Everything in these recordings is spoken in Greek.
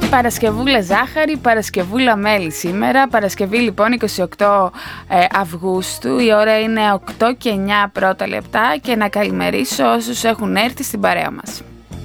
Παρασκευούλα ζάχαρη, Παρασκευούλα μέλι σήμερα. Παρασκευή λοιπόν 28 Αυγούστου. Η ώρα είναι 8 και 9 πρώτα λεπτά και να καλημερίσω όσους έχουν έρθει στην παρέα μας.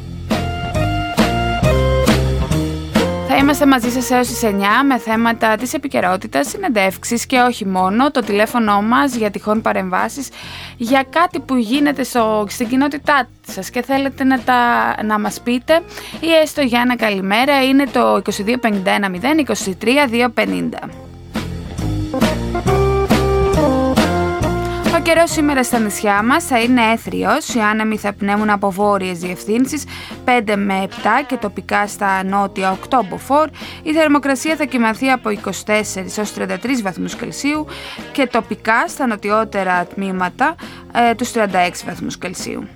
Θα είμαστε μαζί σας έως τις 9 με θέματα της επικαιρότητας, συνεντεύξεις και όχι μόνο. Το τηλέφωνο μας για τυχόν παρεμβάσεις για κάτι που γίνεται στην κοινότητά σας και θέλετε να μας πείτε ή έστω για ένα καλημέρα είναι το 2251 0 23 250. Ο καιρός σήμερα στα νησιά μας θα είναι έθριος, οι άνεμοι θα πνέουν από βόρειες διευθύνσεις 5 με 7 και τοπικά στα νότια 8 μποφόρ. Η θερμοκρασία θα κυμανθεί από 24 έως 33 βαθμούς Κελσίου και τοπικά στα νοτιότερα τμήματα τους 36 βαθμούς Κελσίου.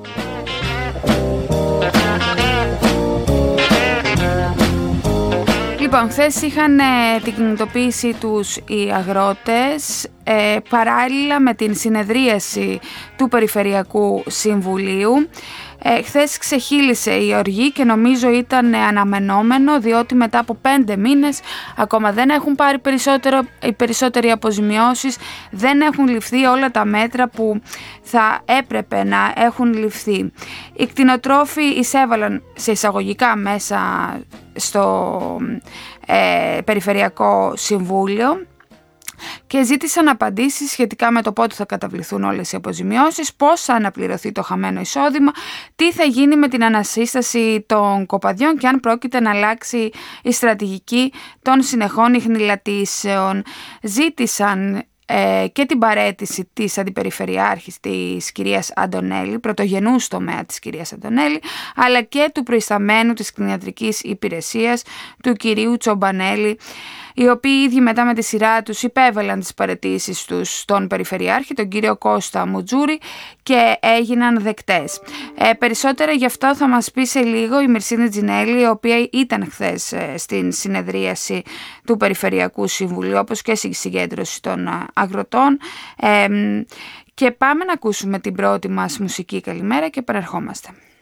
Λοιπόν, χθες είχαν την κινητοποίηση τους οι αγρότες παράλληλα με την συνεδρίαση του Περιφερειακού Συμβουλίου. Χθες ξεχύλισε η οργή και νομίζω ήταν αναμενόμενο, διότι μετά από 5 μήνες ακόμα δεν έχουν πάρει οι περισσότεροι αποζημιώσεις, δεν έχουν ληφθεί όλα τα μέτρα που θα έπρεπε να έχουν ληφθεί. Οι κτηνοτρόφοι εισέβαλαν σε εισαγωγικά μέσα στο Περιφερειακό Συμβούλιο και ζήτησαν απαντήσεις σχετικά με το πότε θα καταβληθούν όλες οι αποζημιώσεις, πώς θα αναπληρωθεί το χαμένο εισόδημα, τι θα γίνει με την ανασύσταση των κοπαδιών και αν πρόκειται να αλλάξει η στρατηγική των συνεχών ιχνηλατήσεων. Ζήτησαν και την παραίτηση της Αντιπεριφερειάρχης της κυρίας Αντωνέλη, πρωτογενούς τομέα της κυρίας Αντωνέλη, αλλά και του προϊσταμένου της κτηνιατρικής υπηρεσίας του κυρίου Τσομπανέλη, οι οποίοι ίδιοι μετά με τη σειρά τους υπέβαλαν τις παραιτήσεις τους στον Περιφερειάρχη, τον κύριο Κώστα Μουτζούρη, και έγιναν δεκτές. Περισσότερα γι' αυτό θα μας πει σε λίγο η Μυρσίνη Τζινέλη, η οποία ήταν χθες στην συνεδρίαση του Περιφερειακού Συμβουλίου, όπως και στη συγκέντρωση των αγροτών. Και πάμε να ακούσουμε την πρώτη μας μουσική καλημέρα και επανερχόμαστε.